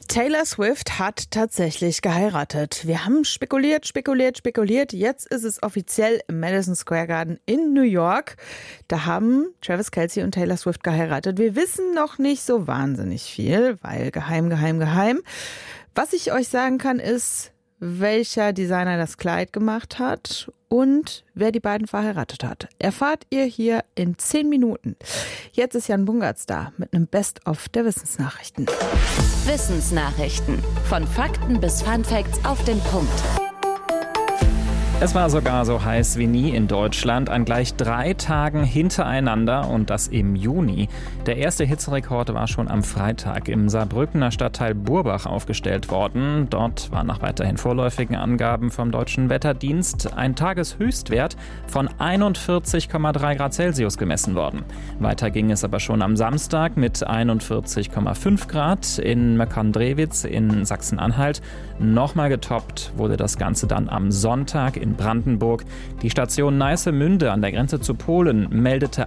Taylor Swift hat tatsächlich geheiratet. Wir haben spekuliert. Jetzt ist es offiziell im Madison Square Garden in New York. Da haben Travis Kelce und Taylor Swift geheiratet. Wir wissen noch nicht so wahnsinnig viel, weil geheim. Was ich euch sagen kann, ist, welcher Designer das Kleid gemacht hat und wer die beiden verheiratet hat. Erfahrt ihr hier in 10 Minuten. Jetzt ist Jan Bungartz da mit einem Best-of der Wissensnachrichten. Wissensnachrichten. Von Fakten bis Funfacts auf den Punkt. Es war sogar so heiß wie nie in Deutschland, an gleich 3 Tagen hintereinander und das im Juni. Der erste Hitzerekord war schon am Freitag im Saarbrückener Stadtteil Burbach aufgestellt worden. Dort war nach weiterhin vorläufigen Angaben vom Deutschen Wetterdienst ein Tageshöchstwert von 41,3 Grad Celsius gemessen worden. Weiter ging es aber schon am Samstag mit 41,5 Grad in Möckern-Drewitz in Sachsen-Anhalt. Nochmal getoppt wurde das Ganze dann am Sonntag in Brandenburg. Die Station Neissemünde an der Grenze zu Polen meldete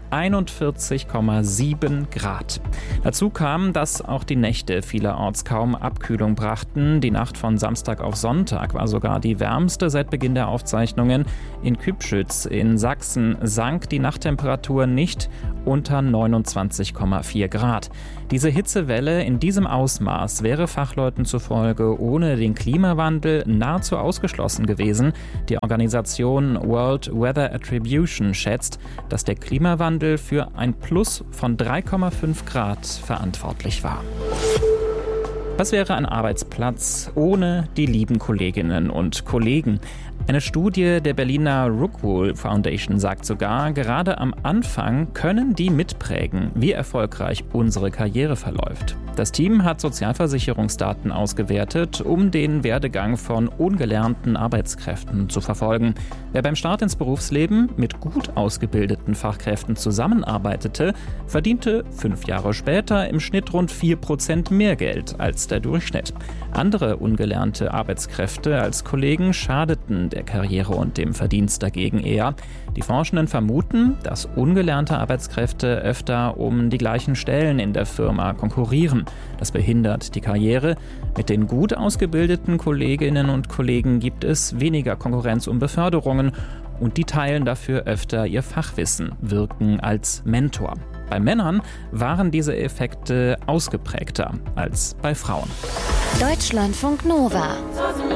41,7 Grad. Dazu kam, dass auch die Nächte vielerorts kaum Abkühlung brachten. Die Nacht von Samstag auf Sonntag war sogar die wärmste seit Beginn der Aufzeichnungen. In Kübschütz in Sachsen sank die Nachttemperatur nicht unter 29,4 Grad. Diese Hitzewelle in diesem Ausmaß wäre Fachleuten zufolge ohne den Klimawandel nahezu ausgeschlossen gewesen. Die Organisation World Weather Attribution schätzt, dass der Klimawandel für ein Plus von 3,5 Grad verantwortlich war. Was wäre ein Arbeitsplatz ohne die lieben Kolleginnen und Kollegen? Eine Studie der Berliner Rockwool Foundation sagt sogar, gerade am Anfang können die mitprägen, wie erfolgreich unsere Karriere verläuft. Das Team hat Sozialversicherungsdaten ausgewertet, um den Werdegang von ungelernten Arbeitskräften zu verfolgen. Wer beim Start ins Berufsleben mit gut ausgebildeten Fachkräften zusammenarbeitete, verdiente 5 Jahre später im Schnitt rund 4% mehr Geld als der Durchschnitt. Andere ungelernte Arbeitskräfte als Kollegen schadeten der Karriere und dem Verdienst dagegen eher. Die Forschenden vermuten, dass ungelernte Arbeitskräfte öfter um die gleichen Stellen in der Firma konkurrieren. Das behindert die Karriere. Mit den gut ausgebildeten Kolleginnen und Kollegen gibt es weniger Konkurrenz um Beförderungen und die teilen dafür öfter ihr Fachwissen, wirken als Mentor. Bei Männern waren diese Effekte ausgeprägter als bei Frauen. Deutschlandfunk Nova.